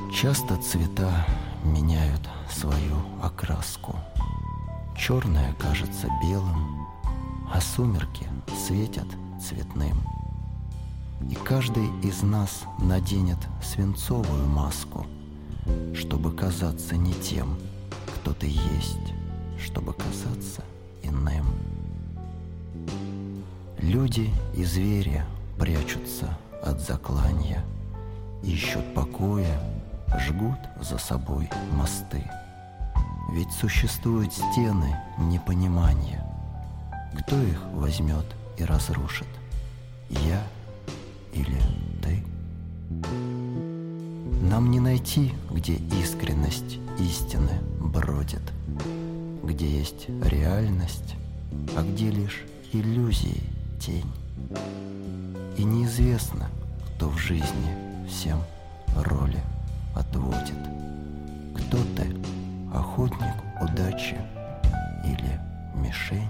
Часто цвета меняют свою окраску. Черное кажется белым, а сумерки светят цветным. И каждый из нас наденет свинцовую маску, чтобы казаться не тем, кто ты есть, чтобы казаться иным. Люди и звери прячутся от закланья, ищут покоя, жгут за собой мосты. Ведь существуют стены непонимания. Кто их возьмет и разрушит? Я или ты? Нам не найти, где искренность истины бродит, где есть реальность, а где лишь иллюзии тень. И неизвестно, кто в жизни всем роли отводит. Кто ты, охотник удачи или мишень?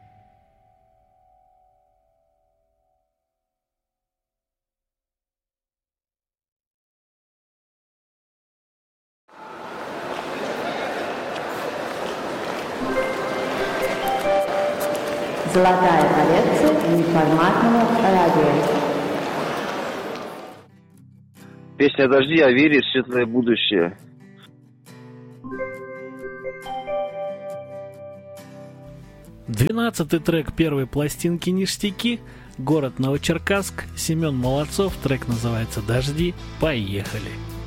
Золотая коллекция неформатного радио. Песня «Дожди» о вере в светлое будущее. Двенадцатый трек первой пластинки «Ништяки», город Новочеркасск, Семен Молодцов, трек называется «Дожди». Поехали!